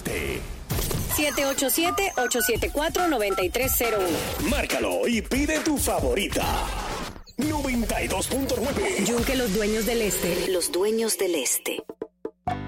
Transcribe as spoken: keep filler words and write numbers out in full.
Este. siete ocho siete, ocho siete cuatro, nueve tres cero uno. Márcalo y pide tu favorita. noventa y dos punto nueve. Yunque los dueños del este. Los dueños del este.